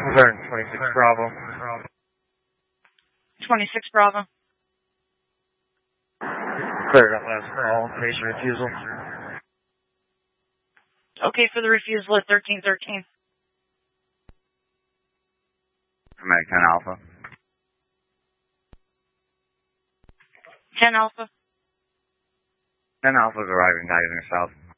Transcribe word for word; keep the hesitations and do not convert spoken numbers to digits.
twenty-six Bravo. twenty-six Bravo. Cleared up last call, patient refusal. Okay for the refusal at thirteen thirteen. Medic ten Alpha. ten Alpha. ten Alpha's arriving, diving south.